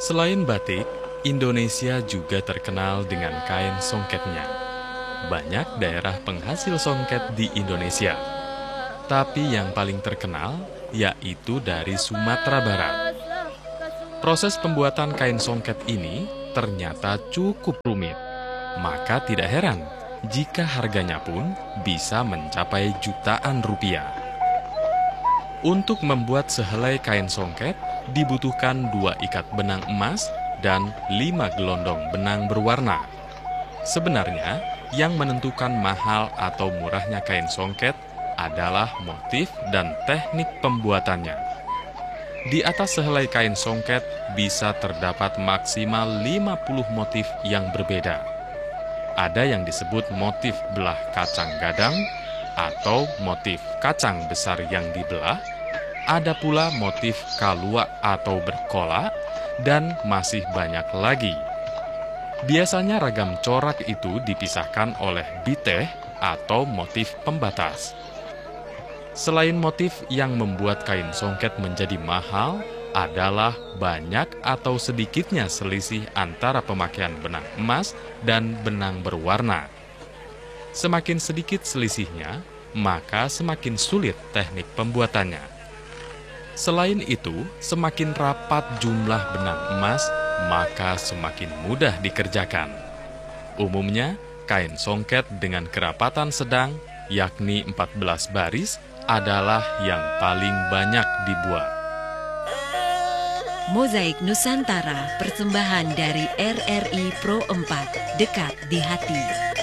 Selain batik, Indonesia juga terkenal dengan kain songketnya. Banyak daerah penghasil songket di Indonesia. Tapi yang paling terkenal yaitu dari Sumatera Barat. Proses pembuatan kain songket ini ternyata cukup rumit. Maka tidak heran jika harganya pun bisa mencapai jutaan rupiah. Untuk membuat sehelai kain songket, dibutuhkan 2 ikat benang emas dan 5 gelondong benang berwarna. Sebenarnya, yang menentukan mahal atau murahnya kain songket adalah motif dan teknik pembuatannya. Di atas sehelai kain songket bisa terdapat maksimal 50 motif yang berbeda. Ada yang disebut motif belah kacang gadang atau motif kacang besar yang dibelah. Ada pula motif kalua atau berkola, dan masih banyak lagi. Biasanya ragam corak itu dipisahkan oleh biteh atau motif pembatas. Selain motif yang membuat kain songket menjadi mahal, adalah banyak atau sedikitnya selisih antara pemakaian benang emas dan benang berwarna. Semakin sedikit selisihnya, maka semakin sulit teknik pembuatannya. Selain itu, semakin rapat jumlah benang emas, maka semakin mudah dikerjakan. Umumnya, kain songket dengan kerapatan sedang, yakni 14 baris, adalah yang paling banyak dibuat. Mozaik Nusantara, persembahan dari RRI Pro 4, dekat di hati.